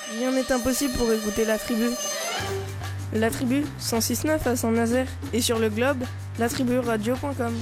Rien n'est impossible pour écouter la tribu. La tribu, 106.9 à Saint-Nazaire. Et sur le globe, latriburadio.com.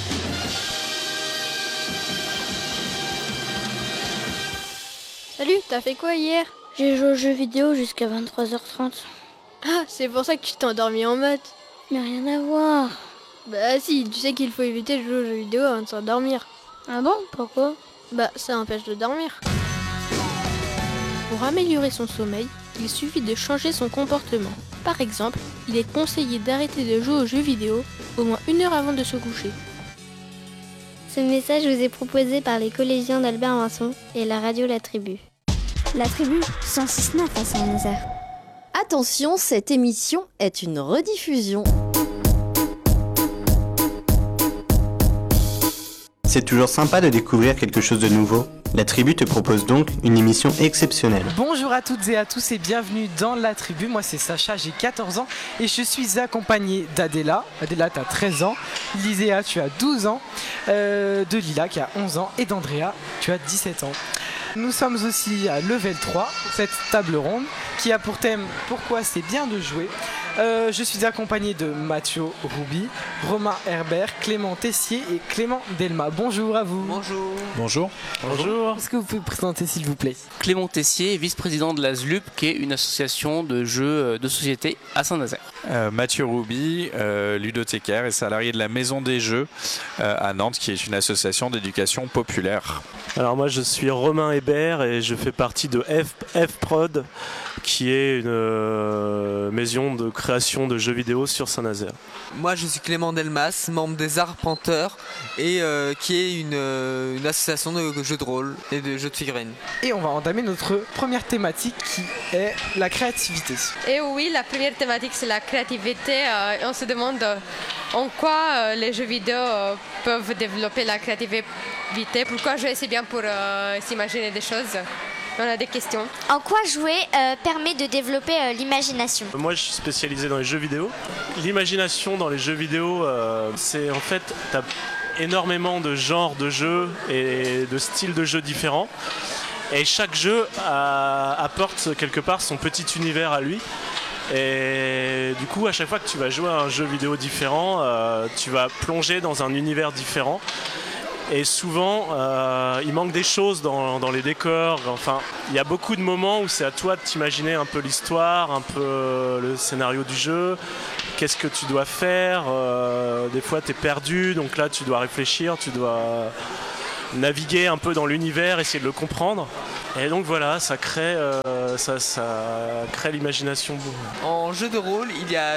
Salut, t'as fait quoi hier? J'ai joué aux jeux vidéo jusqu'à 23h30. Ah, c'est pour ça que tu t'es endormi en maths. Mais rien à voir. Bah si, tu sais qu'il faut éviter de jouer aux jeux vidéo avant de s'endormir. Ah bon? Pourquoi? Bah ça empêche de dormir. Pour améliorer son sommeil, il suffit de changer son comportement. Par exemple, il est conseillé d'arrêter de jouer aux jeux vidéo au moins 1 heure avant de se coucher. Ce message vous est proposé par les collégiens d'Albert Vincent et la radio La Tribu. La Tribu, 106.9 à Saint-Nazaire. Attention, cette émission est une rediffusion. C'est toujours sympa de découvrir quelque chose de nouveau. La Tribu te propose donc une émission exceptionnelle. Bonjour à toutes et à tous et bienvenue dans La Tribu. Moi c'est Sacha, j'ai 14 ans et je suis accompagné d'Adela. Adela, tu as 13 ans. Liséa, tu as 12 ans. De Lila qui a 11 ans et d'Andrea, tu as 17 ans. Nous sommes aussi à Level 3, cette table ronde qui a pour thème « Pourquoi c'est bien de jouer ?» Je suis accompagné de Mathieu Roubi, Romain Herbert, Clément Tessier et Clément Delma. Bonjour à vous. Bonjour. Bonjour. Bonjour. Est-ce que vous pouvez vous présenter s'il vous plaît? Clément Tessier, vice-président de la ZLUP, qui est une association de jeux de société à Saint-Nazaire. Mathieu Roubi, ludothécaire et salarié de la Maison des Jeux à Nantes, qui est une association d'éducation populaire. Alors moi je suis Romain Hébert et je fais partie de F-Prod, qui est une maison de création de jeux vidéo sur Saint-Nazaire. Moi je suis Clément Delmas, membre des Arpenteurs et qui est une association de jeux de rôle et de jeux de figurines. Et on va entamer notre première thématique qui est la créativité. Et oui, la première thématique c'est la créativité. On se demande en quoi les jeux vidéo peuvent développer la créativité. Pourquoi jouer c'est bien pour s'imaginer des choses. On a des questions. En quoi jouer permet de développer l'imagination? Moi je suis spécialisé dans les jeux vidéo. L'imagination dans les jeux vidéo, c'est en fait, t'as énormément de genres de jeux et de styles de jeux différents. Et chaque jeu apporte quelque part son petit univers à lui. Et du coup, à chaque fois que tu vas jouer à un jeu vidéo différent, tu vas plonger dans un univers différent. Et souvent, il manque des choses dans les décors. Enfin, il y a beaucoup de moments où c'est à toi de t'imaginer un peu l'histoire, un peu le scénario du jeu. Qu'est-ce que tu dois faire? Des fois, tu es perdu, donc là, tu dois réfléchir, tu dois naviguer un peu dans l'univers, essayer de le comprendre. Et donc voilà, ça crée l'imagination. En jeu de rôle, il y a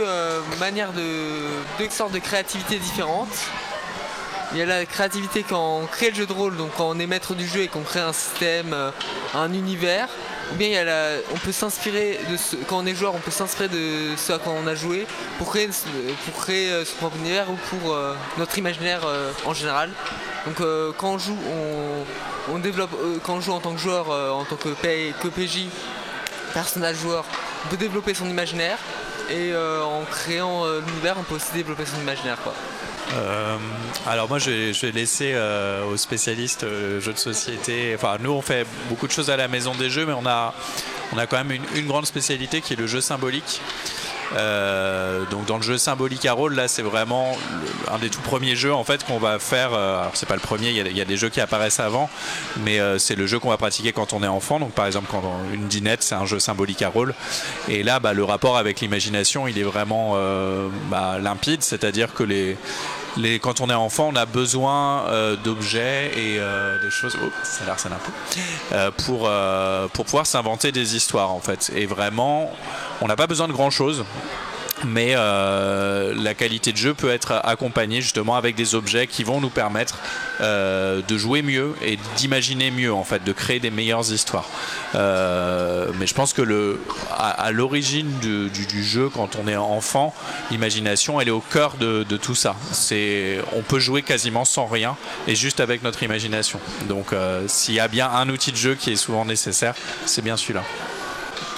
deux sortes de créativité différentes. Il y a la créativité quand on crée le jeu de rôle, donc quand on est maître du jeu et qu'on crée un système, un univers. Ou bien on peut s'inspirer quand on est joueur, on peut s'inspirer de ce à quoi on a joué pour créer son propre univers ou pour notre imaginaire en général. Donc quand on joue, on développe. Quand on joue en tant que joueur, en tant que PJ, personnage joueur, on peut développer son imaginaire et en créant l'univers, on peut aussi développer son imaginaire, quoi. Alors moi je vais laisser aux spécialistes jeux de société. Enfin nous on fait beaucoup de choses à la Maison des Jeux, mais on a quand même une grande spécialité qui est le jeu symbolique. Donc dans le jeu symbolique à rôle, là c'est vraiment un des tout premiers jeux en fait qu'on va faire. Alors c'est pas le premier, il y a des jeux qui apparaissent avant, mais c'est le jeu qu'on va pratiquer quand on est enfant. Donc par exemple une dinette, c'est un jeu symbolique à rôle. Et là le rapport avec l'imagination il est vraiment limpide, c'est-à-dire que quand on est enfant, on a besoin d'objets et de choses. Oh, ça a l'air un peu. Pour pouvoir s'inventer des histoires en fait. Et vraiment, on n'a pas besoin de grand chose. Mais la qualité de jeu peut être accompagnée justement avec des objets qui vont nous permettre de jouer mieux et d'imaginer mieux en fait, de créer des meilleures histoires. Mais je pense que à l'origine du jeu, quand on est enfant, l'imagination elle est au cœur de tout ça. On peut jouer quasiment sans rien et juste avec notre imagination. Donc s'il y a bien un outil de jeu qui est souvent nécessaire, c'est bien celui-là.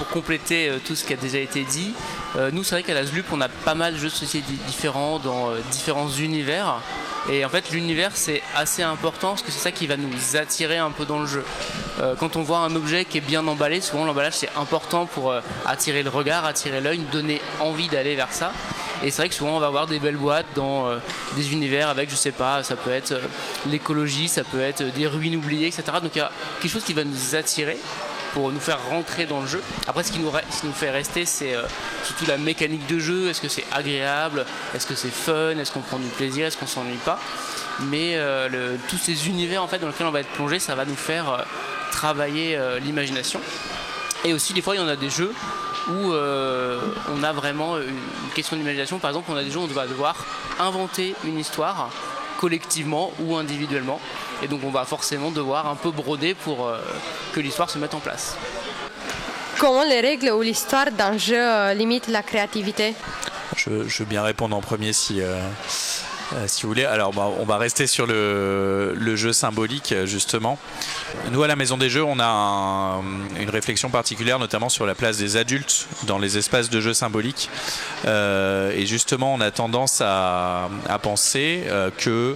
pour compléter tout ce qui a déjà été dit, nous c'est vrai qu'à la ZLUP on a pas mal de jeux de société différents dans différents univers. Et en fait l'univers c'est assez important parce que c'est ça qui va nous attirer un peu dans le jeu. Quand on voit un objet qui est bien emballé, souvent l'emballage c'est important pour attirer le regard, attirer l'œil, nous donner envie d'aller vers ça. Et c'est vrai que souvent on va avoir des belles boîtes dans des univers avec, je sais pas, ça peut être l'écologie, ça peut être des ruines oubliées, etc. Donc il y a quelque chose qui va nous attirer pour nous faire rentrer dans le jeu. Après ce qui nous fait rester c'est surtout la mécanique de jeu, est-ce que c'est agréable, est-ce que c'est fun, est-ce qu'on prend du plaisir, est-ce qu'on s'ennuie pas. Mais tous ces univers en fait, dans lesquels on va être plongé, ça va nous faire travailler l'imagination. Et aussi des fois il y en a des jeux où on a vraiment une question d'imagination. Par exemple, on a des jeux où on va devoir inventer une histoire collectivement ou individuellement. Et donc on va forcément devoir un peu broder pour que l'histoire se mette en place. Comment les règles ou l'histoire d'un jeu limitent la créativité? Je veux bien répondre en premier si vous voulez. Alors on va rester sur le jeu symbolique justement. Nous à la Maison des Jeux on a une réflexion particulière notamment sur la place des adultes dans les espaces de jeux symboliques. Et justement on a tendance à penser que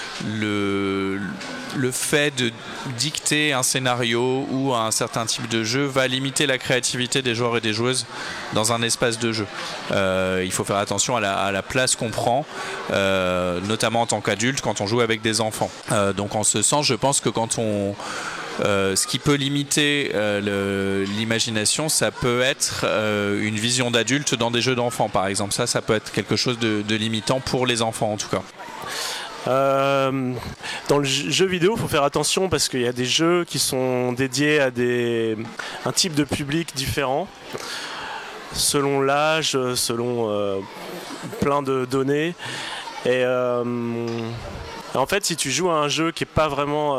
le fait de dicter un scénario ou un certain type de jeu va limiter la créativité des joueurs et des joueuses dans un espace de jeu. Il faut faire attention à la place qu'on prend, notamment en tant qu'adulte quand on joue avec des enfants. Donc en ce sens, je pense que quand ce qui peut limiter l'imagination, ça peut être une vision d'adulte dans des jeux d'enfants, par exemple. Ça peut être quelque chose de limitant pour les enfants en tout cas. Dans le jeu vidéo, il faut faire attention parce qu'il y a des jeux qui sont dédiés à un type de public différent, selon l'âge, selon plein de données. Et en fait, si tu joues à un jeu qui est pas vraiment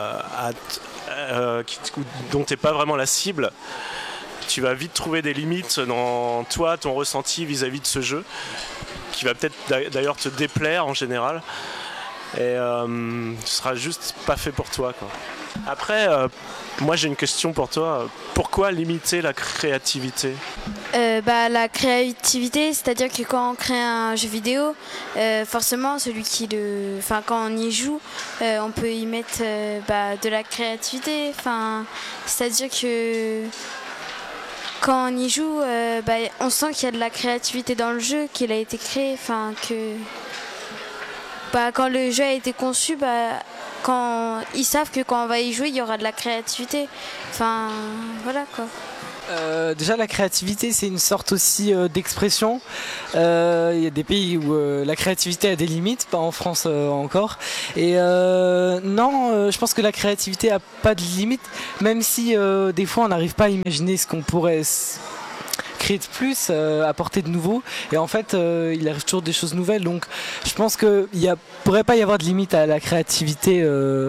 dont tu n'es pas vraiment la cible, tu vas vite trouver des limites dans toi, ton ressenti vis-à-vis de ce jeu, qui va peut-être d'ailleurs te déplaire en général. Et ce sera juste pas fait pour toi, quoi. Après, moi j'ai une question pour toi. Pourquoi limiter la créativité? La créativité, c'est-à-dire que quand on crée un jeu vidéo, forcément quand on y joue, on peut y mettre de la créativité. C'est-à-dire que quand on y joue, on sent qu'il y a de la créativité dans le jeu, qu'il a été créé, quand le jeu a été conçu, quand ils savent que quand on va y jouer, il y aura de la créativité. Voilà quoi. Déjà la créativité c'est une sorte aussi d'expression. Il y a des pays où la créativité a des limites, pas en France encore. Et je pense que la créativité a pas de limite, même si des fois on n'arrive pas à imaginer ce qu'on pourrait créer de plus, apporter de nouveau, et en fait il arrive toujours des choses nouvelles, donc je pense qu'il ne pourrait pas y avoir de limite à la créativité,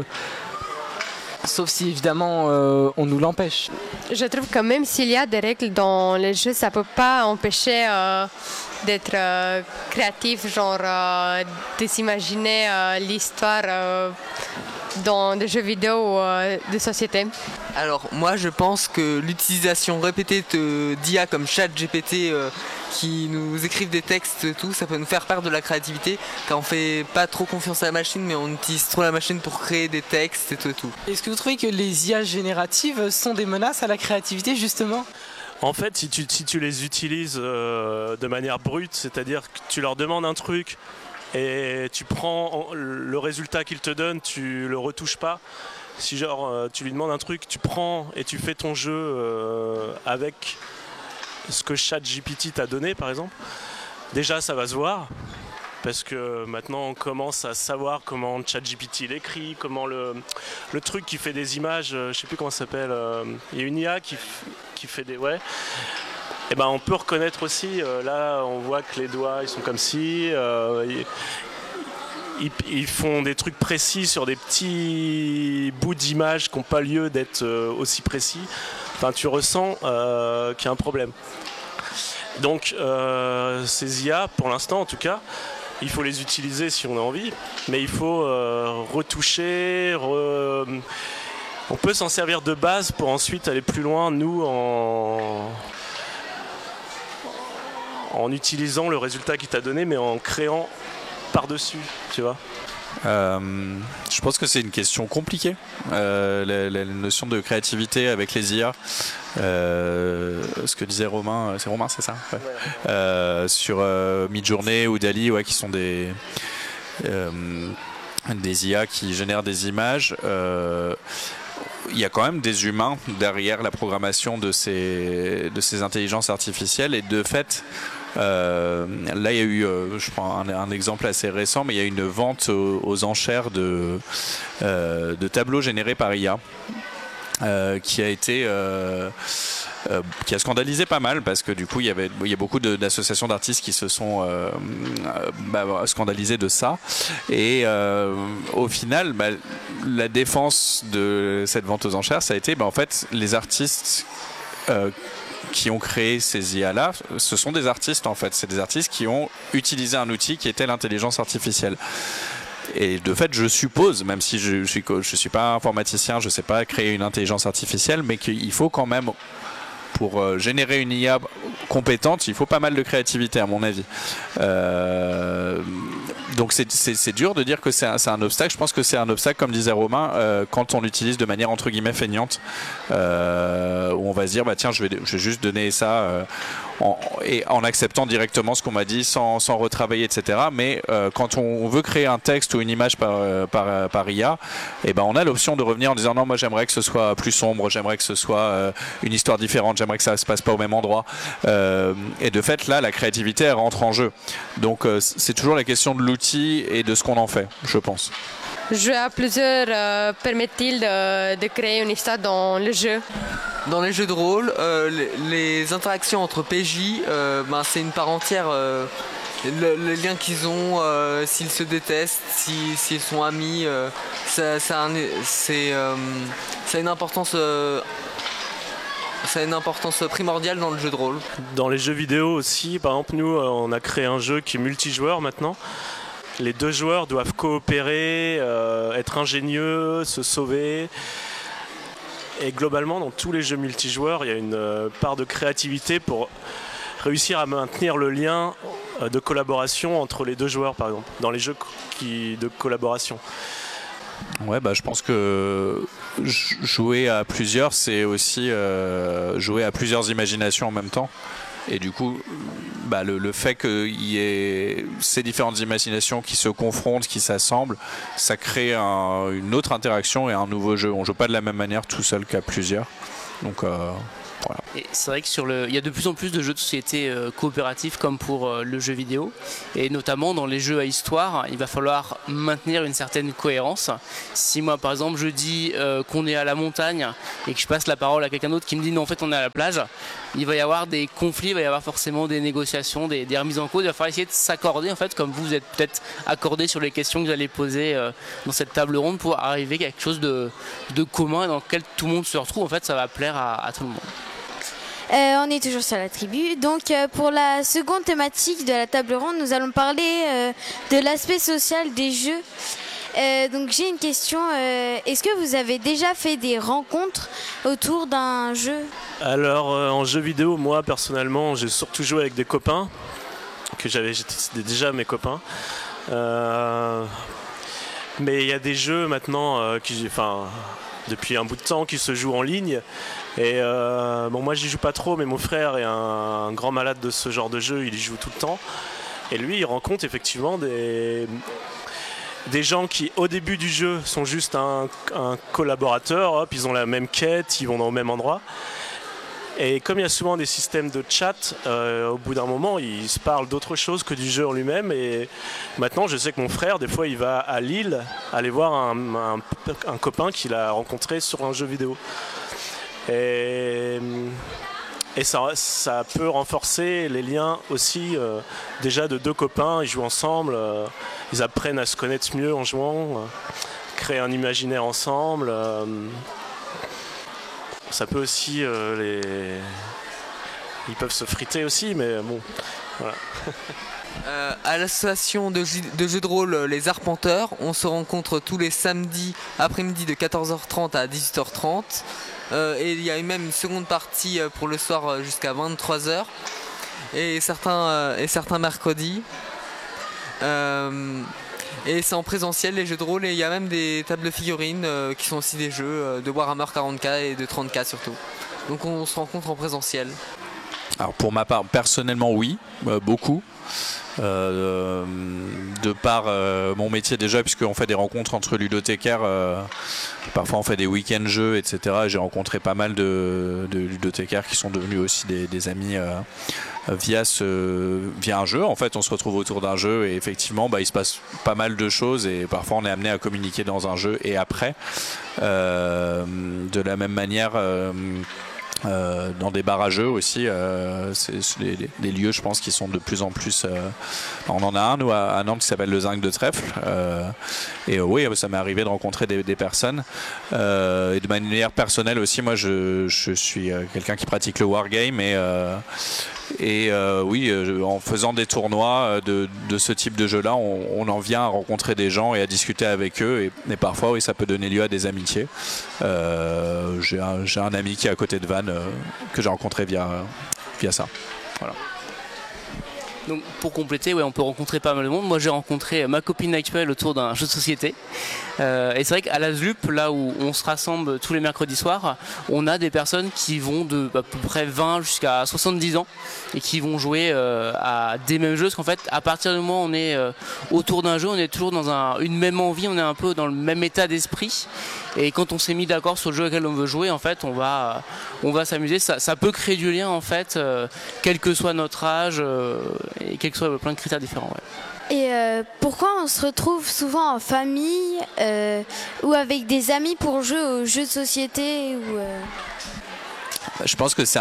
sauf si évidemment on nous l'empêche. Je trouve que même s'il y a des règles dans les jeux, ça ne peut pas empêcher d'être créatif, genre de s'imaginer l'histoire dans des jeux vidéo de société. Alors moi je pense que l'utilisation répétée d'IA comme ChatGPT qui nous écrivent des textes et tout, ça peut nous faire perdre de la créativité car on fait pas trop confiance à la machine mais on utilise trop la machine pour créer des textes et tout. Est-ce que vous trouvez que les IA génératives sont des menaces à la créativité justement ? En fait, si tu les utilises de manière brute, c'est-à-dire que tu leur demandes un truc et tu prends le résultat qu'il te donne, tu le retouches pas. Si tu lui demandes un truc, tu prends et tu fais ton jeu avec ce que ChatGPT t'a donné par exemple, déjà ça va se voir. Parce que maintenant on commence à savoir comment ChatGPT l'écrit, comment le truc qui fait des images, je sais plus comment ça s'appelle, il y a une IA qui fait des... Ouais. Et on peut reconnaître aussi, là on voit que les doigts ils sont comme ci, ils font des trucs précis sur des petits bouts d'images qui n'ont pas lieu d'être aussi précis. Tu ressens qu'il y a un problème. Donc ces IA, pour l'instant en tout cas, il faut les utiliser si on a envie, mais il faut retoucher, on peut s'en servir de base pour ensuite aller plus loin, nous, en utilisant le résultat qu'il t'a donné, mais en créant par-dessus, tu vois. Je pense que c'est une question compliquée, la notion de créativité avec les IA. Ce que disait Romain, c'est Romain, c'est ça, ouais. Sur Midjourney ou DALL-E, ouais, qui sont des IA qui génèrent des images. Il y a quand même des humains derrière la programmation de ces intelligences artificielles, et de fait, là il y a eu, je prends un exemple assez récent, mais il y a eu une vente aux enchères de tableaux générés par IA qui a scandalisé pas mal, parce que du coup il y a beaucoup d'associations d'artistes qui se sont scandalisées de ça, et au final la défense de cette vente aux enchères, ça a été en fait les artistes qui ont créé ces IA-là, ce sont des artistes en fait, c'est des artistes qui ont utilisé un outil qui était l'intelligence artificielle. Et de fait, je suppose, même si je suis pas informaticien, je sais pas créer une intelligence artificielle, mais qu'il faut quand même, pour générer une IA compétente, il faut pas mal de créativité à mon avis. Donc c'est dur de dire que c'est un obstacle. Je pense que c'est un obstacle, comme disait Romain, quand on l'utilise de manière entre guillemets feignante, où on va se dire tiens, je vais juste donner ça en acceptant directement ce qu'on m'a dit sans retravailler, etc. Mais quand on veut créer un texte ou une image par IA, on a l'option de revenir en disant non, moi j'aimerais que ce soit plus sombre, j'aimerais que ce soit une histoire différente, j'aimerais que ça se passe pas au même endroit. Et de fait là, la créativité elle rentre en jeu. Donc c'est toujours la question de l'outil et de ce qu'on en fait, je pense. Jouer à plusieurs permet-il de créer une histoire dans le jeu? Dans les jeux de rôle, les interactions entre PJ, c'est une part entière. Le lien qu'ils ont, s'ils se détestent, s'ils sont amis, ça a une importance. Ça a une importance primordiale dans le jeu de rôle. Dans les jeux vidéo aussi, par exemple, nous, on a créé un jeu qui est multijoueur maintenant. Les deux joueurs doivent coopérer, être ingénieux, se sauver. Et globalement, dans tous les jeux multijoueurs, il y a une part de créativité pour réussir à maintenir le lien de collaboration entre les deux joueurs, par exemple, dans les jeux de collaboration. Ouais, je pense que jouer à plusieurs, c'est aussi jouer à plusieurs imaginations en même temps. Et du coup, le fait qu'il y ait ces différentes imaginations qui se confrontent, qui s'assemblent, ça crée une autre interaction et un nouveau jeu. On joue pas de la même manière tout seul qu'à plusieurs. Donc voilà. Et c'est vrai que il y a de plus en plus de jeux de société coopératifs comme pour le jeu vidéo, et notamment dans les jeux à histoire, il va falloir maintenir une certaine cohérence. Si moi par exemple je dis qu'on est à la montagne et que je passe la parole à quelqu'un d'autre qui me dit non, en fait on est à la plage, il va y avoir des conflits, il va y avoir forcément des négociations, des remises en cause. Il va falloir essayer de s'accorder, en fait, comme vous êtes peut-être accordés sur les questions que vous allez poser dans cette table ronde, pour arriver à quelque chose de commun dans lequel tout le monde se retrouve. En fait, ça va plaire à tout le monde. On est toujours sur la tribu. Donc pour la seconde thématique de la table ronde, nous allons parler de l'aspect social des jeux. Donc j'ai une question. Est-ce que vous avez déjà fait des rencontres autour d'un jeu? Alors en jeu vidéo, moi personnellement, j'ai surtout joué avec des copains j'étais déjà mes copains. Mais il y a des jeux maintenant depuis un bout de temps qui se jouent en ligne. Et moi j'y joue pas trop, mais mon frère est un grand malade de ce genre de jeu, il y joue tout le temps. Et lui il rencontre effectivement des gens qui au début du jeu sont juste un collaborateur, hop, ils ont la même quête, ils vont au même endroit. Et comme il y a souvent des systèmes de chat, au bout d'un moment, ils se parlent d'autre chose que du jeu en lui-même. Et maintenant, je sais que mon frère, des fois, il va à Lille aller voir un copain qu'il a rencontré sur un jeu vidéo. Et ça peut renforcer les liens aussi, déjà de deux copains, ils jouent ensemble, ils apprennent à se connaître mieux en jouant, créer un imaginaire ensemble. Ça peut aussi ils peuvent se friter aussi, mais bon, Voilà. À l'association de jeux de rôle Les Arpenteurs, on se rencontre tous les samedis après-midi de 14h30 à 18h30. Et il y a même une seconde partie pour le soir jusqu'à 23h. Et certains mercredis. Et c'est en présentiel les jeux de rôle, et il y a même des tables de figurines qui sont aussi des jeux de Warhammer 40K et de 30K surtout. Donc on se rencontre en présentiel. Alors pour ma part, personnellement oui, beaucoup. De par mon métier déjà, puisqu'on fait des rencontres entre ludothécaires, parfois on fait des week-ends jeux, etc. J'ai rencontré pas mal de ludothécaires qui sont devenus aussi des amis via un jeu. En fait, on se retrouve autour d'un jeu et effectivement il se passe pas mal de choses, et parfois on est amené à communiquer dans un jeu et après. De la même manière, dans des bars à jeux aussi, c'est des lieux, je pense, qui sont de plus en plus. On en a un nous à Nantes qui s'appelle le Zinc de Trèfle, et oui, ça m'est arrivé de rencontrer des personnes, et de manière personnelle aussi. Moi, je suis quelqu'un qui pratique le wargame, et oui, en faisant des tournois de ce type de jeu-là, on en vient à rencontrer des gens et à discuter avec eux, et parfois, oui, ça peut donner lieu à des amitiés. J'ai un ami qui est à côté de Vannes que j'ai rencontré via ça. Voilà. Donc pour compléter, ouais, on peut rencontrer pas mal de monde. Moi j'ai rencontré ma copine actuelle autour d'un jeu de société. Et c'est vrai qu'à la ZLUP, là où on se rassemble tous les mercredis soirs, on a des personnes qui vont de à peu près 20 jusqu'à 70 ans et qui vont jouer à des mêmes jeux. Parce qu'en fait, à partir du moment où on est autour d'un jeu, on est toujours dans une même envie, on est un peu dans le même état d'esprit. Et quand on s'est mis d'accord sur le jeu auquel on veut jouer, en fait, on va s'amuser. Ça peut créer du lien, en fait, quel que soit notre âge et quels que soient plein de critères différents. Ouais. Et pourquoi on se retrouve souvent en famille ou avec des amis pour jouer aux jeux de société Je pense que c'est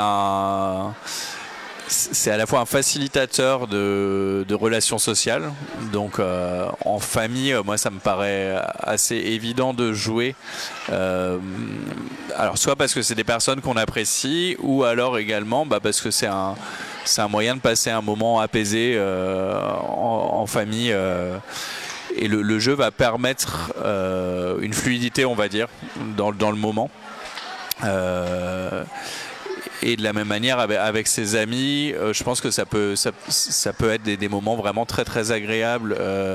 à la fois un facilitateur de relations sociales. Donc en famille, moi ça me paraît assez évident de jouer. Alors soit parce que c'est des personnes qu'on apprécie, ou alors également parce que c'est un moyen de passer un moment apaisé en famille. Et le jeu va permettre une fluidité, on va dire, dans le moment. Et de la même manière avec ses amis, je pense que ça peut être des moments vraiment très très agréables.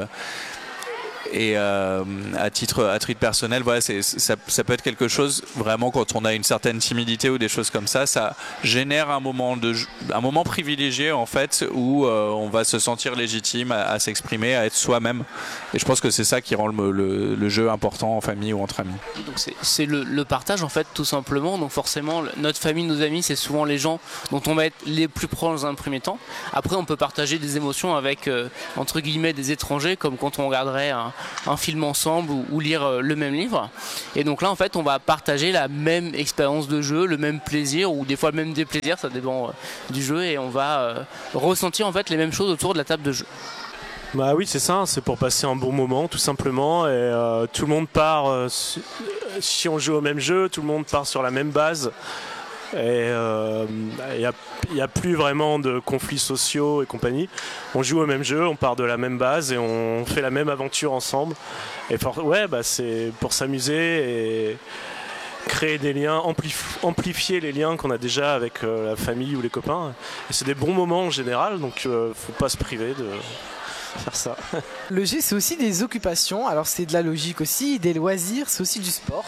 Et à titre personnel, voilà, ça peut être quelque chose vraiment, quand on a une certaine timidité ou des choses comme ça génère un moment privilégié en fait, où on va se sentir légitime à s'exprimer, à être soi-même. Et je pense que c'est ça qui rend le jeu important en famille ou entre amis. Donc c'est le partage en fait, tout simplement. Donc forcément, notre famille, nos amis, c'est souvent les gens dont on va être les plus proches dans un premier temps. Après, on peut partager des émotions avec entre guillemets des étrangers, comme quand on regarderait un film ensemble ou lire le même livre. Et donc là en fait on va partager la même expérience de jeu, le même plaisir, ou des fois le même déplaisir, ça dépend du jeu, et on va ressentir en fait les mêmes choses autour de la table de jeu. Bah oui, c'est ça, c'est pour passer un bon moment tout simplement, et tout le monde part, si on joue au même jeu, tout le monde part sur la même base. Et il n'y a plus vraiment de conflits sociaux et compagnie. On joue au même jeu, on part de la même base et on fait la même aventure ensemble. Et c'est pour s'amuser et créer des liens, amplifier les liens qu'on a déjà avec la famille ou les copains. Et c'est des bons moments en général, donc il ne faut pas se priver de faire ça. Le jeu, c'est aussi des occupations. Alors c'est de la logique aussi, des loisirs, c'est aussi du sport.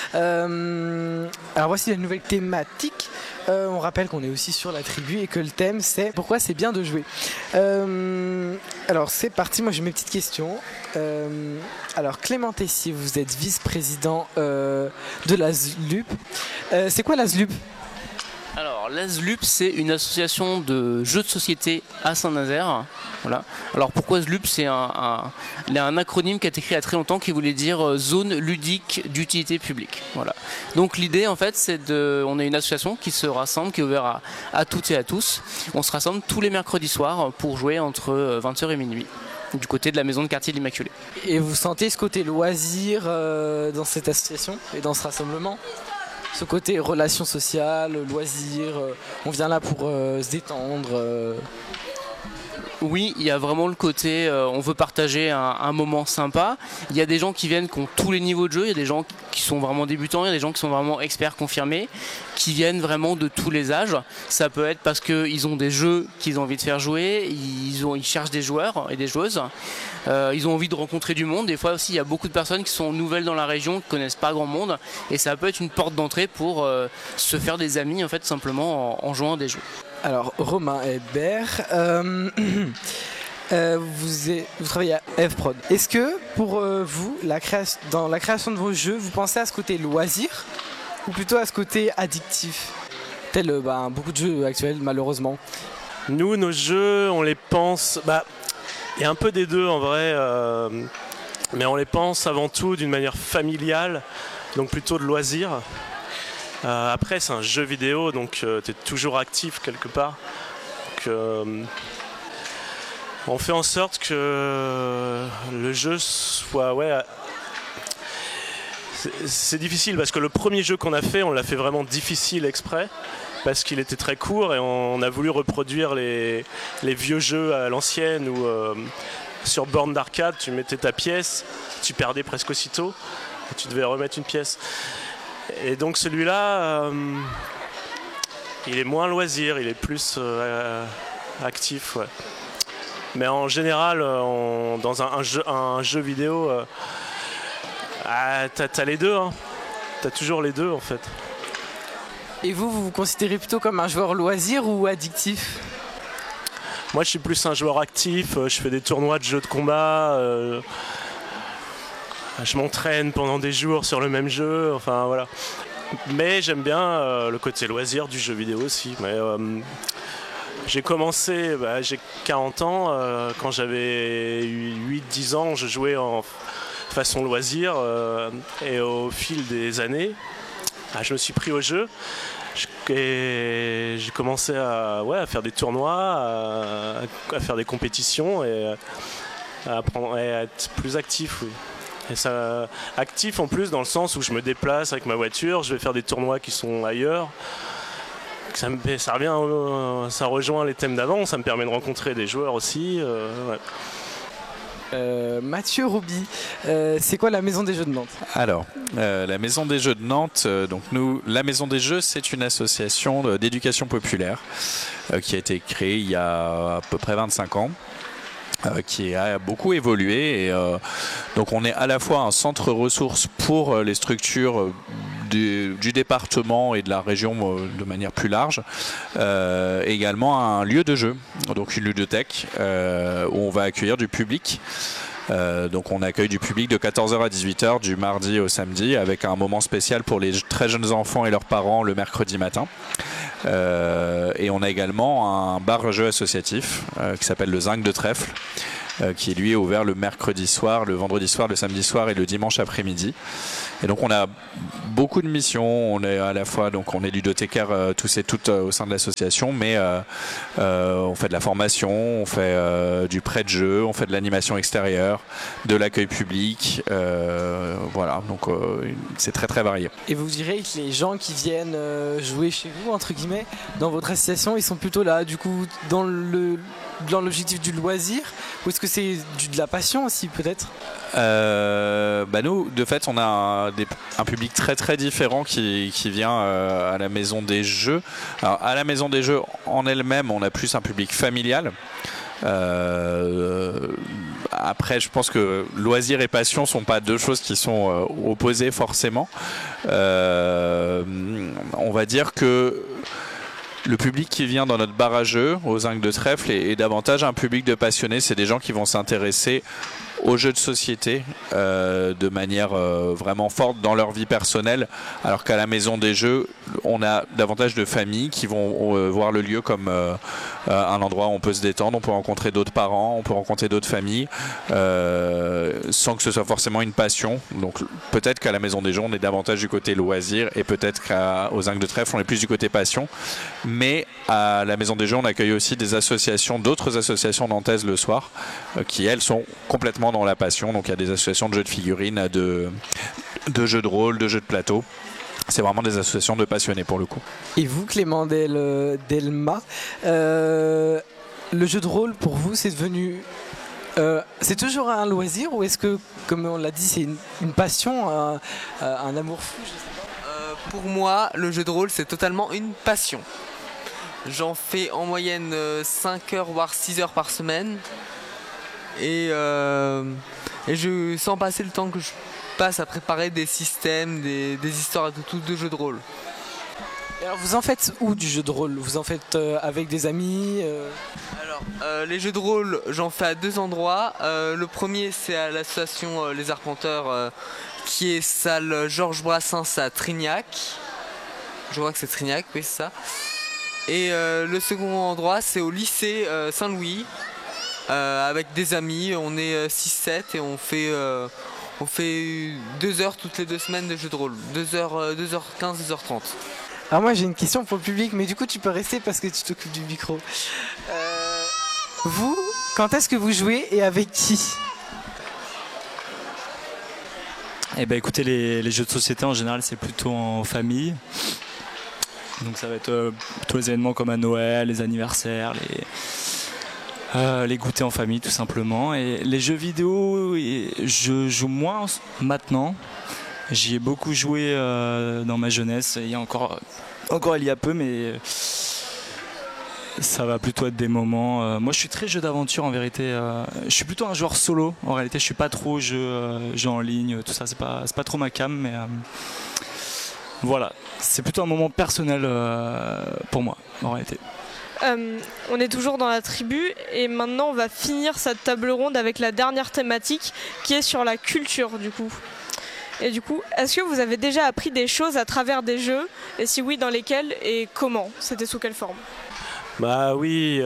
Alors voici la nouvelle thématique. On rappelle qu'on est aussi sur la tribu et que le thème c'est pourquoi c'est bien de jouer. Alors c'est parti, moi j'ai mes petites questions. Alors Clément Tessier, vous êtes vice-président de la ZLUP. C'est quoi la ZLUP ? Alors la ZLUP, c'est une association de jeux de société à Saint-Nazaire. Voilà. Alors pourquoi ZLUP ? C'est un acronyme qui a été créé il y a très longtemps, qui voulait dire zone ludique d'utilité publique. Voilà. Donc l'idée en fait on est une association qui se rassemble, qui est ouverte à toutes et à tous. On se rassemble tous les mercredis soirs pour jouer entre 20h et minuit, du côté de la maison de quartier de l'Immaculée. Et vous sentez ce côté loisir dans cette association et dans ce rassemblement ? Ce côté relations sociales, loisirs, on vient là pour se détendre. Oui, il y a vraiment le côté, on veut partager un moment sympa. Il y a des gens qui viennent qui ont tous les niveaux de jeu, il y a des gens qui sont vraiment débutants, il y a des gens qui sont vraiment experts confirmés, qui viennent vraiment de tous les âges. Ça peut être parce qu'ils ont des jeux qu'ils ont envie de faire jouer, ils cherchent des joueurs et des joueuses, ils ont envie de rencontrer du monde. Des fois aussi, il y a beaucoup de personnes qui sont nouvelles dans la région, qui ne connaissent pas grand monde, et ça peut être une porte d'entrée pour se faire des amis en fait, simplement en jouant à des jeux. Alors Romain Hébert, vous travaillez à Evprod. Est-ce que pour vous, dans la création de vos jeux, vous pensez à ce côté loisir ou plutôt à ce côté addictif, tel beaucoup de jeux actuels malheureusement? Nous, nos jeux, on les pense... il y a un peu des deux en vrai, mais on les pense avant tout d'une manière familiale, donc plutôt de loisir. Après, c'est un jeu vidéo, donc tu es toujours actif quelque part. Donc, on fait en sorte que le jeu soit... C'est difficile parce que le premier jeu qu'on a fait, on l'a fait vraiment difficile exprès, parce qu'il était très court et on a voulu reproduire les vieux jeux à l'ancienne où sur borne d'arcade, tu mettais ta pièce, tu perdais presque aussitôt et tu devais remettre une pièce. Et donc celui-là, il est moins loisir, il est plus actif. Ouais. Mais en général, dans un jeu vidéo, t'as les deux. Hein. T'as toujours les deux en fait. Et vous vous considérez plutôt comme un joueur loisir ou addictif? Moi je suis plus un joueur actif, je fais des tournois de jeux de combat. Je m'entraîne pendant des jours sur le même jeu, enfin voilà. Mais j'aime bien le côté loisir du jeu vidéo aussi. Mais j'ai commencé, j'ai 40 ans, quand j'avais 8-10 ans, je jouais en façon loisir et au fil des années, je me suis pris au jeu et j'ai commencé à faire des tournois, à faire des compétitions et à être plus actif, oui. Et ça, actif en plus dans le sens où je me déplace avec ma voiture, je vais faire des tournois qui sont ailleurs. Ça rejoint les thèmes d'avant, ça me permet de rencontrer des joueurs aussi. Mathieu Rouby, c'est quoi la Maison des Jeux de Nantes? Alors, la Maison des Jeux de Nantes, la Maison des Jeux, c'est une association d'éducation populaire qui a été créée il y a à peu près 25 ans. Qui a beaucoup évolué et donc on est à la fois un centre ressources pour les structures du département et de la région de manière plus large, également un lieu de jeu, donc une ludothèque où on va accueillir du public. Donc on accueille du public de 14h à 18h du mardi au samedi avec un moment spécial pour les très jeunes enfants et leurs parents le mercredi matin. Et on a également un bar-jeu associatif qui s'appelle le Zinc de Trèfle, qui lui est ouvert le mercredi soir, le vendredi soir, le samedi soir et le dimanche après-midi. Et donc on a beaucoup de missions, on est à la fois on est ludothécaire tous et toutes au sein de l'association, mais on fait de la formation, on fait du prêt de jeu, on fait de l'animation extérieure, de l'accueil public, voilà, donc c'est très très varié. Et vous direz que les gens qui viennent jouer chez vous, entre guillemets, dans votre association, ils sont plutôt là, du coup, dans l'objectif du loisir, ou est-ce que c'est de la passion aussi peut-être? Nous, de fait, on a un public très très différent qui vient à la Maison des Jeux. Alors, à la Maison des Jeux en elle-même, on a plus un public familial. Après, je pense que loisir et passion sont pas deux choses qui sont opposées forcément. On va dire que le public qui vient dans notre bar à jeux, au Zinc de Trèfle, est davantage un public de passionnés. C'est des gens qui vont s'intéresser aux jeux de société de manière vraiment forte dans leur vie personnelle, alors qu'à la Maison des Jeux, on a davantage de familles qui vont voir le lieu comme un endroit où on peut se détendre, on peut rencontrer d'autres parents, on peut rencontrer d'autres familles, sans que ce soit forcément une passion. Donc peut-être qu'à la Maison des Jeux, on est davantage du côté loisir, et peut-être qu'au Zinc de Trèfle, on est plus du côté passion. Mais à la Maison des Jeux, on accueille aussi des associations, d'autres associations nantaises le soir, qui elles sont complètement dans la passion. Donc il y a des associations de jeux de figurines, de jeux de rôle, de jeux de plateau. C'est vraiment des associations de passionnés pour le coup. Et vous, Clément Delma, le jeu de rôle pour vous c'est devenu... c'est toujours un loisir ou est-ce que, comme on l'a dit, c'est une passion, un amour fou, je sais pas. Pour moi, le jeu de rôle c'est totalement une passion. J'en fais en moyenne 5 heures voire 6 heures par semaine et je sens passer le temps que je passe à préparer des systèmes, des histoires et tout de jeux de rôle. Alors vous en faites où du jeu de rôle? Vous en faites avec des amis Alors les jeux de rôle j'en fais à 2 endroits. Le premier c'est à l'association Les Arpenteurs qui est salle Georges Brassens à Trignac. Je crois que c'est Trignac, oui c'est ça. Et le second endroit c'est au lycée Saint-Louis avec des amis. On est 6-7 et on fait 2 heures toutes les 2 semaines de jeux de rôle. 2h15, 2h30. Alors moi j'ai une question pour le public, mais du coup tu peux rester parce que tu t'occupes du micro. Vous, quand est-ce que vous jouez et avec qui? Eh ben écoutez, les jeux de société en général c'est plutôt en famille. Donc ça va être tous les événements comme à Noël, les anniversaires, les goûters en famille tout simplement. Et les jeux vidéo, je joue moins maintenant. J'y ai beaucoup joué dans ma jeunesse, il y a encore il y a peu, mais ça va plutôt être des moments. Moi je suis très jeu d'aventure en vérité. Je suis plutôt un joueur solo en réalité, je suis pas trop jeu en ligne, tout ça, c'est pas trop ma cam, mais voilà, c'est plutôt un moment personnel pour moi en réalité. On est toujours dans la tribu et maintenant on va finir cette table ronde avec la dernière thématique qui est sur la culture du coup. Et du coup, est-ce que vous avez déjà appris des choses à travers des jeux? Et si oui, dans lesquels et comment? C'était sous quelle forme? Bah oui,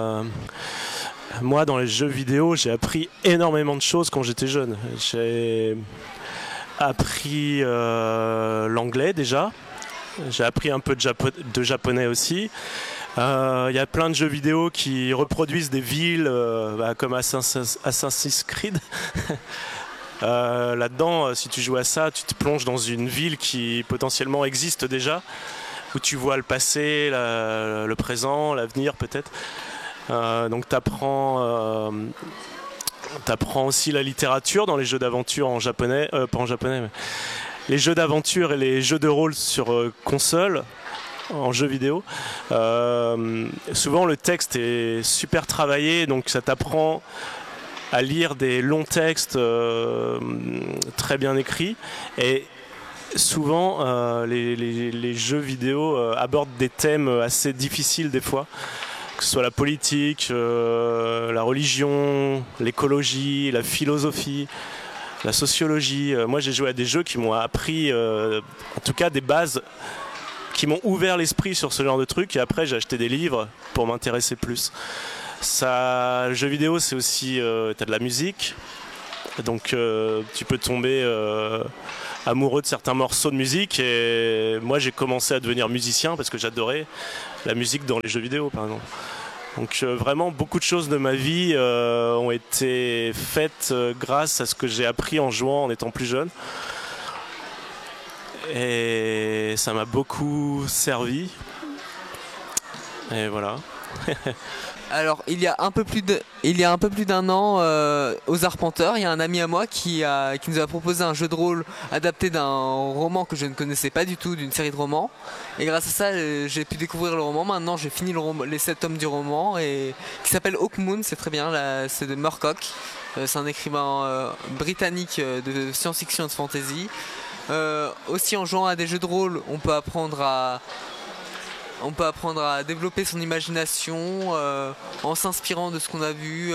moi dans les jeux vidéo, j'ai appris énormément de choses quand j'étais jeune. J'ai appris l'anglais déjà, j'ai appris un peu de japonais aussi. Il y a plein de jeux vidéo qui reproduisent des villes comme Assassin's Creed. Là-dedans, si tu joues à ça, tu te plonges dans une ville qui potentiellement existe déjà, où tu vois le passé, le présent, l'avenir peut-être. Donc t'apprends aussi la littérature dans les jeux d'aventure en japonais, pas en japonais, mais les jeux d'aventure et les jeux de rôle sur console, en jeu vidéo. Souvent le texte est super travaillé, donc ça t'apprend à lire des longs textes très bien écrits. Et souvent, les jeux vidéo abordent des thèmes assez difficiles des fois, que ce soit la politique, la religion, l'écologie, la philosophie, la sociologie. Moi, j'ai joué à des jeux qui m'ont appris, en tout cas, des bases qui m'ont ouvert l'esprit sur ce genre de trucs. Et après, j'ai acheté des livres pour m'intéresser plus. Ça, le jeu vidéo, c'est aussi, t'as de la musique, donc tu peux tomber amoureux de certains morceaux de musique. Et moi, j'ai commencé à devenir musicien parce que j'adorais la musique dans les jeux vidéo, par exemple. Donc vraiment, beaucoup de choses de ma vie ont été faites grâce à ce que j'ai appris en jouant en étant plus jeune. Et ça m'a beaucoup servi. Et voilà. Alors, il y a un peu plus d'un an, aux Arpenteurs, il y a un ami à moi qui nous a proposé un jeu de rôle adapté d'un roman que je ne connaissais pas du tout, d'une série de romans. Et grâce à ça, j'ai pu découvrir le roman. Maintenant, j'ai fini les 7 tomes du roman et qui s'appelle Hawkmoon, c'est très bien. C'est de Moorcock. C'est un écrivain britannique de science-fiction et de fantasy. Aussi, en jouant à des jeux de rôle, on peut apprendre à développer son imagination en s'inspirant de ce qu'on a vu.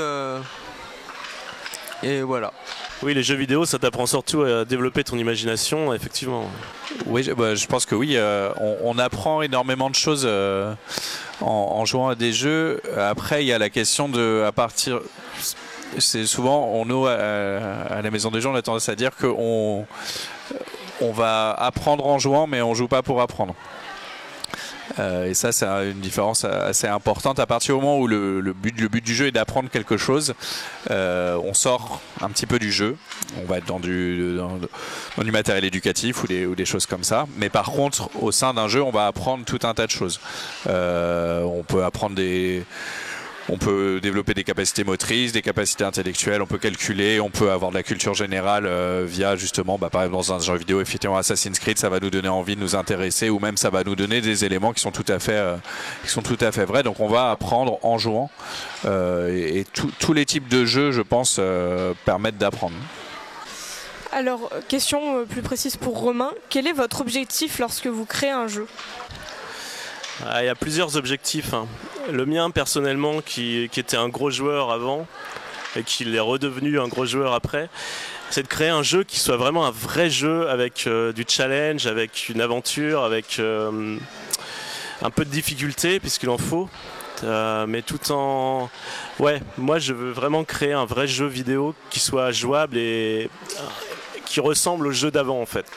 Et voilà. Oui, les jeux vidéo, ça t'apprend surtout à développer ton imagination, effectivement. Oui, je pense que oui, on apprend énormément de choses en jouant à des jeux. Après, il y a la question de, à partir... C'est souvent, nous, à la Maison des Gens, on a tendance à dire qu'on va apprendre en jouant, mais on joue pas pour apprendre. Et ça, c'est une différence assez importante. À partir du moment où le but du jeu est d'apprendre quelque chose, on sort un petit peu du jeu. On va être dans du matériel éducatif ou des choses comme ça. Mais par contre, au sein d'un jeu, on va apprendre tout un tas de choses. On peut apprendre On peut développer des capacités motrices, des capacités intellectuelles, on peut calculer, on peut avoir de la culture générale via justement, par exemple dans un jeu vidéo, effectivement Assassin's Creed, ça va nous donner envie de nous intéresser, ou même ça va nous donner des éléments qui sont tout à fait vrais. Donc on va apprendre en jouant, et tous les types de jeux, je pense, permettent d'apprendre. Alors, question plus précise pour Romain, quel est votre objectif lorsque vous créez un jeu ? Il y a plusieurs objectifs. Le mien, personnellement, qui était un gros joueur avant et qui l'est redevenu un gros joueur après, c'est de créer un jeu qui soit vraiment un vrai jeu avec du challenge, avec une aventure, avec un peu de difficulté, puisqu'il en faut. Mais tout en... Ouais, moi je veux vraiment créer un vrai jeu vidéo qui soit jouable et qui ressemble au jeu d'avant en fait.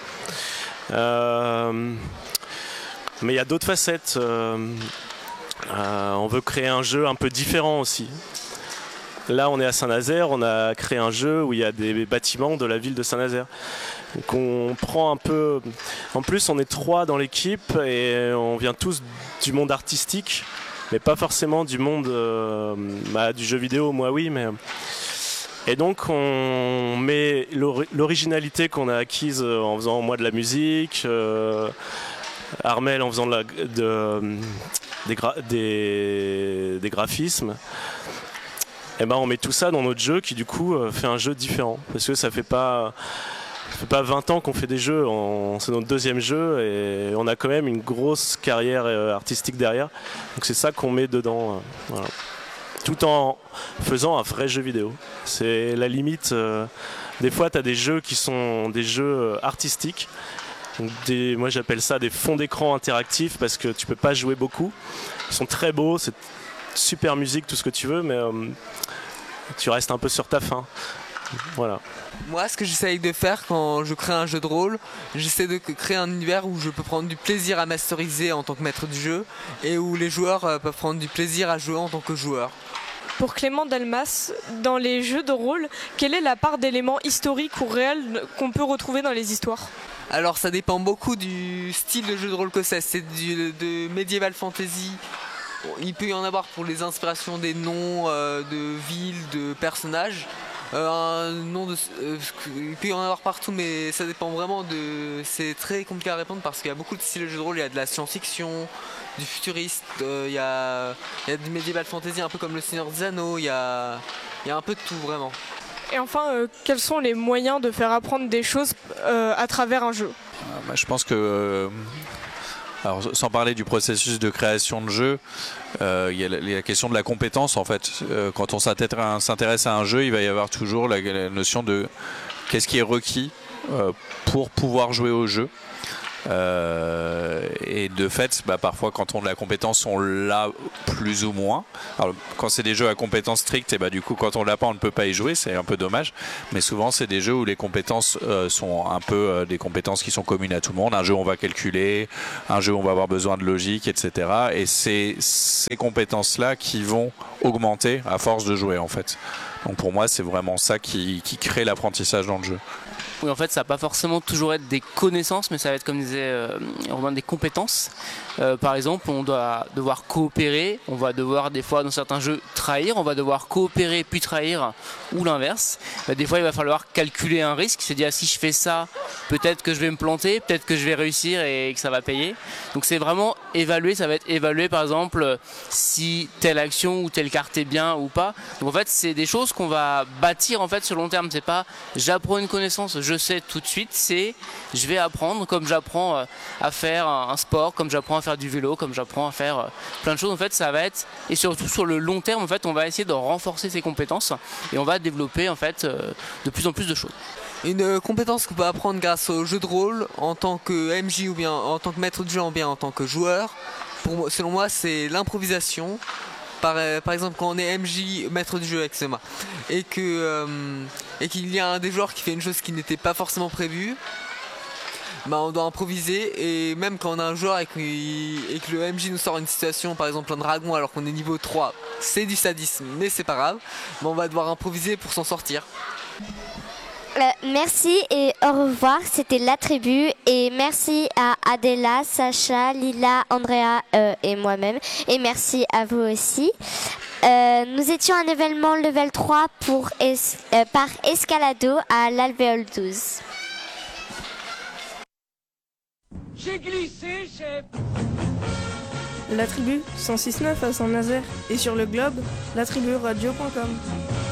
Mais il y a d'autres facettes. On veut créer un jeu un peu différent aussi. Là, on est à Saint-Nazaire, on a créé un jeu où il y a des bâtiments de la ville de Saint-Nazaire. Donc on prend un peu... En plus, on est 3 dans l'équipe et on vient tous du monde artistique, mais pas forcément du monde du jeu vidéo, moi oui, mais... Et donc on met l'originalité qu'on a acquise en faisant moi de la musique, Armel en faisant des graphismes. Et on met tout ça dans notre jeu qui du coup fait un jeu différent. Parce que ça fait pas 20 ans qu'on fait des jeux, c'est notre deuxième jeu et on a quand même une grosse carrière artistique derrière. Donc c'est ça qu'on met dedans. Voilà. Tout en faisant un vrai jeu vidéo. C'est la limite. Des fois, tu as des jeux qui sont des jeux artistiques. Donc moi, j'appelle ça des fonds d'écran interactifs parce que tu peux pas jouer beaucoup. Ils sont très beaux, c'est super musique, tout ce que tu veux, mais tu restes un peu sur ta faim. Voilà. Moi, ce que j'essaye de faire quand je crée un jeu de rôle, j'essaie de créer un univers où je peux prendre du plaisir à masteriser en tant que maître du jeu et où les joueurs peuvent prendre du plaisir à jouer en tant que joueur. Pour Clément Dalmas, dans les jeux de rôle, quelle est la part d'éléments historiques ou réels qu'on peut retrouver dans les histoires ? Alors ça dépend beaucoup du style de jeu de rôle que c'est. C'est de medieval fantasy. Il peut y en avoir pour les inspirations des noms de villes, de personnages. Il peut y en avoir partout, mais ça dépend vraiment de... C'est très compliqué à répondre parce qu'il y a beaucoup de styles de jeux de rôle. Il y a de la science-fiction, du futuriste, il y a du medieval fantasy un peu comme le Seigneur des Anneaux, il y a un peu de tout vraiment. Et enfin, quels sont les moyens de faire apprendre des choses à travers un jeu ? Je pense que... Alors, sans parler du processus de création de jeu, il y a la question de la compétence en fait. Quand on s'intéresse à un jeu, il va y avoir toujours la notion de qu'est-ce qui est requis pour pouvoir jouer au jeu. Et de fait, parfois quand on a la compétence, on l'a plus ou moins. Alors, quand c'est des jeux à compétences strictes, et du coup quand on l'a pas, on ne peut pas y jouer, c'est un peu dommage. Mais souvent c'est des jeux où les compétences sont un peu des compétences qui sont communes à tout le monde. Un jeu où on va calculer, un jeu où on va avoir besoin de logique, etc. Et c'est ces compétences-là qui vont augmenter à force de jouer en fait. Donc pour moi c'est vraiment ça qui crée l'apprentissage dans le jeu. Oui, en fait, ça va pas forcément toujours être des connaissances, mais ça va être, comme disait Romain, des compétences. Par exemple, on doit devoir coopérer, on va devoir des fois dans certains jeux trahir, on va devoir coopérer puis trahir, ou l'inverse. Des fois, il va falloir calculer un risque, se dire si je fais ça, peut-être que je vais me planter, peut-être que je vais réussir et que ça va payer. Donc c'est vraiment évaluer, ça va être évaluer par exemple si telle action ou telle carte est bien ou pas. Donc en fait, c'est des choses qu'on va bâtir en fait sur le long terme. C'est pas j'apprends une connaissance, je sais tout de suite, c'est je vais apprendre comme j'apprends à faire un sport, comme j'apprends à faire du vélo, comme j'apprends à faire plein de choses. En fait, ça va être, et surtout sur le long terme, en fait, on va essayer de renforcer ses compétences et on va développer en fait de plus en plus de choses. Une compétence qu'on peut apprendre grâce au jeu de rôle en tant que MJ ou bien en tant que maître de jeu ou bien en tant que joueur, selon moi, c'est l'improvisation. Par exemple, quand on est MJ, maître du jeu, excusez-moi, et qu'il y a un des joueurs qui fait une chose qui n'était pas forcément prévue, on doit improviser. Et même quand on a un joueur et que le MJ nous sort une situation, par exemple un dragon alors qu'on est niveau 3, c'est du sadisme, mais c'est pas grave, on va devoir improviser pour s'en sortir. Merci et au revoir, c'était La Tribu et merci à Adela, Sacha, Lila, Andrea et moi-même et merci à vous aussi. Nous étions à un événement level 3 par Escalado à l'Alvéole 12. J'ai glissé, chef. La tribu 106.9 à Saint-Nazaire et sur le globe, latriburadio.com.